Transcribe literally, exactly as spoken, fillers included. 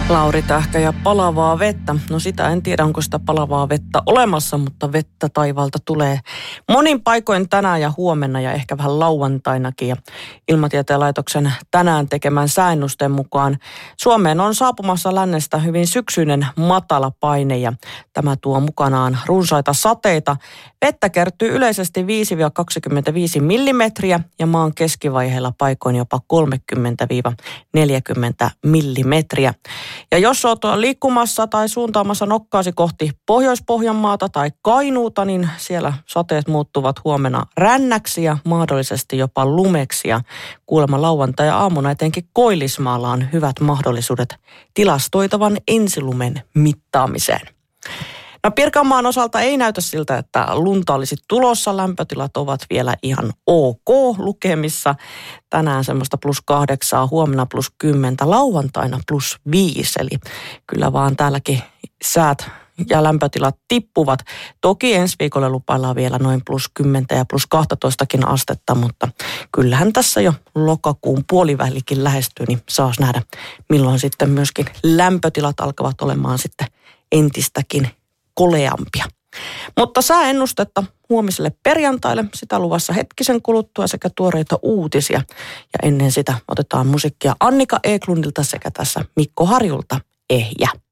Lauri Tähkä ja palavaa vettä. No sitä en tiedä, onko sitä palavaa vettä olemassa, mutta vettä taivaalta tulee monin paikoin tänään ja huomenna ja ehkä vähän lauantainakin. Ja Ilmatieteen laitoksen tänään tekemän sääennusteen mukaan Suomeen on saapumassa lännestä hyvin syksyinen matala paine ja tämä tuo mukanaan runsaita sateita. Vettä kertyy yleisesti viisi kaksikymmentäviisi millimetriä ja maan keskivaiheella paikoin jopa kolmekymmentä neljäkymmentä millimetriä. Ja jos olet liikkumassa tai suuntaamassa nokkaasi kohti Pohjois-Pohjanmaata tai Kainuuta, niin siellä sateet muuttuvat huomenna rännäksi ja mahdollisesti jopa lumeksi. Ja kuulemma lauantai-aamuna etenkin Koillismaalla on hyvät mahdollisuudet tilastoitavan ensilumen mittaamiseen. No Pirkanmaan osalta ei näytä siltä, että lunta olisi tulossa. Lämpötilat ovat vielä ihan ok lukemissa. Tänään semmoista plus kahdeksaa, huomenna plus kymmentä, lauantaina plus viisi. Eli kyllä vaan täälläkin säät ja lämpötilat tippuvat. Toki ensi viikolla lupaillaan vielä noin plus kymmentä ja plus kaksitoistakin astetta, mutta kyllähän tässä jo lokakuun puolivälikin lähestyy, niin saas nähdä milloin sitten myöskin lämpötilat alkavat olemaan sitten entistäkin koleampia. Mutta sääennustetta huomiselle perjantaille, sitä luvassa hetkisen kuluttua sekä tuoreita uutisia. Ja ennen sitä otetaan musiikkia Annika Eklundilta sekä tässä Mikko Harjulta Ehjä.